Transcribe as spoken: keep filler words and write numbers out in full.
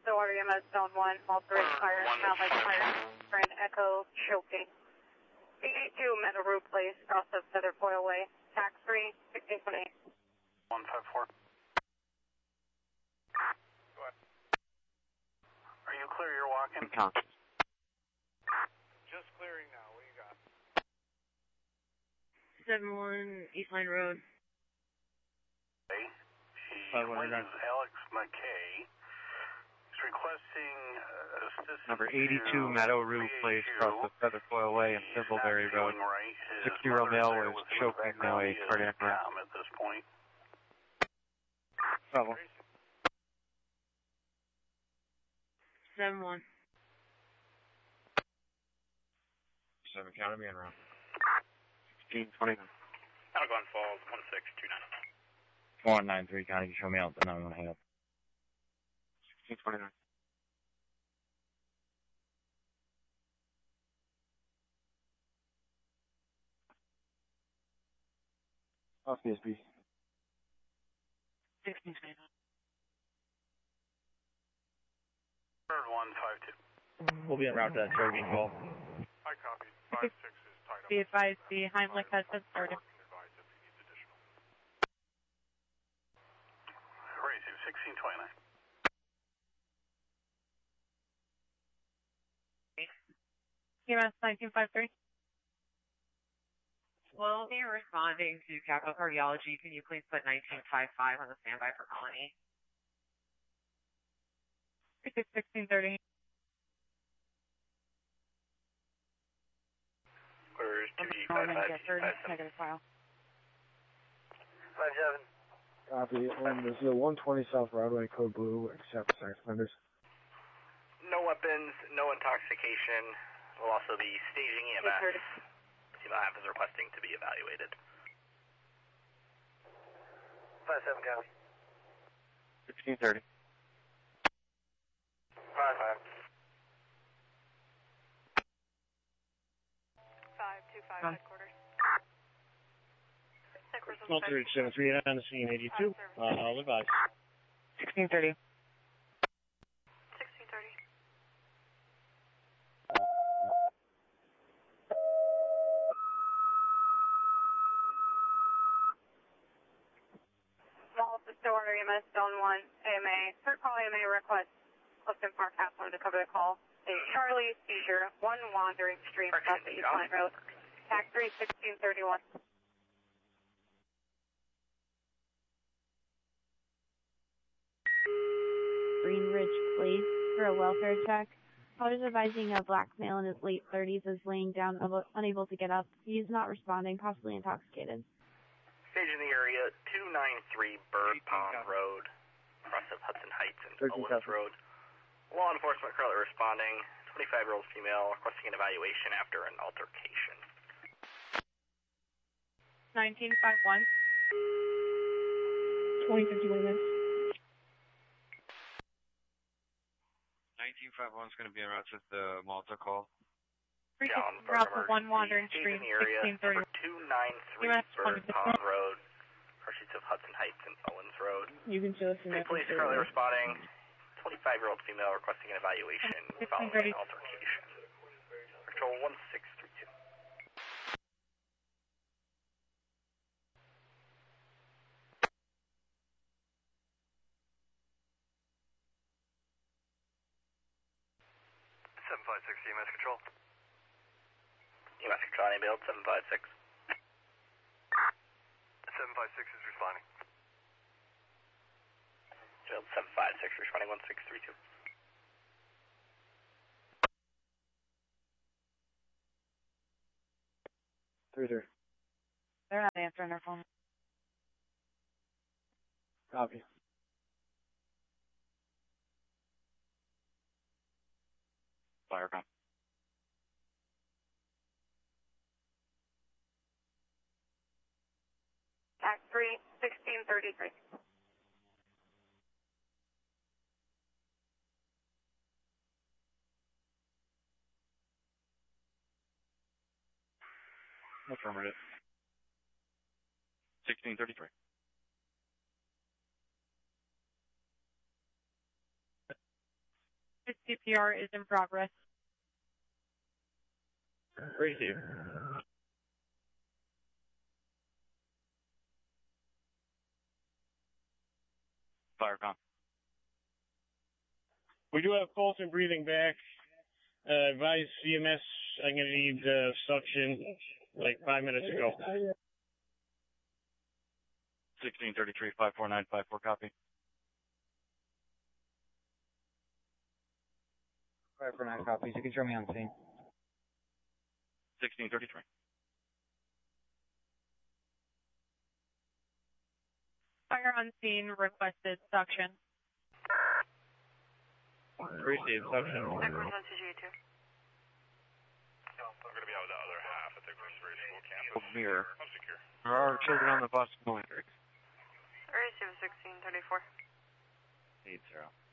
Officer Water E M S Zone one, multi-rate fire, sound like fire, for an echo choking. eighty-two Meadow Root Place, cross of Featherfoil Way, tax three, sixteen twenty. one five four. Go ahead. Are you clear? You're walking? Conscious. Just clearing now. What do you got? seven one East Line Road. Okay. He is Alex McKay. He's requesting uh, assistance. Number eighty-two Meadow Root Place, across the Featherfoil Way and Thimbleberry Road. Right. sixty-year-old male was choking now a cardiac arrest. At this point. Problem. seven one. seven County Man Round. sixteen twenty-nine. Algon Falls, one six two nine. four nine three County, you show me out, then I'm going to hang up. sixteen twenty-nine. Off B S B. sixteen twenty-nine. one five two. We'll be en route to that choking call. I copy. five six is tied up. Be advised, the Heimlich has been started. Raise sixteen twenty-nine. E M S nineteen fifty-three. Well, you're responding to Capital Cardiology. Can you please put nineteen fifty-five on the standby for Colony? sixteen thirty. Where's two D five five five? Negative file. five seven. Copy. And this is a one twenty South Broadway, code blue, except sex offenders. No weapons, no intoxication. We'll also be staging E M S. Team I have is requesting to be evaluated. five seven County. sixteen thirty. five five. five two five headquarters. Small three seven three on the scene, eighty-two. Uh, I'll advise. sixteen thirty. sixteen thirty. Small Store E M S Zone one A M A. Third call A M A request. Clifton Park Hassler to cover the call. A Charlie seizure, one wandering stream across the East Line Road. Tax three sixteen thirty-one. Greenridge Place for a welfare check. Caller is advising a black male in his late thirties is laying down, unable to get up. He is not responding, possibly intoxicated. Staging the area, two ninety-three Bird Pond Road, across of Hudson Heights and Owens Road. Law enforcement currently responding. twenty-five-year-old female requesting an evaluation after an altercation. nineteen fifty-one. twenty fifty-one minutes. nineteen fifty-one is going to be en route to the Malta call. Down for Route for one wandering Staging stream, the area, sixteen thirty. number two ninety-three Bird Pond Road, pursuits of Hudson Heights and Owens Road. You can show us in that. Police currently responding. twenty-five-year-old female requesting an evaluation following an altercation. Patrol one six three two. seven five six E M S Control. E M S Control, any build, seven five six. seven five six is responding. Build seven five six, responding one six three two. three three. They're not answering their phone. Copy. Fire cop. Tax three sixteen thirty-three. Affirmative. sixteen thirty-three. C P R is in progress. Receive. Firecom. We do have Colton breathing back. Uh, advise C M S I'm going to need uh, suction like five minutes ago. sixteen thirty-three, five four nine five four, copy. five four nine copies. You can show me on the scene. sixteen thirty-three. Fire on scene, requested suction. Receive suction. Echoes on C G A two. I'm going to be out of the other half at the Christopher School campus. Mirror. I'm secure. There are children on the bus. No entry. Receive sixteen thirty-four. Eight zero.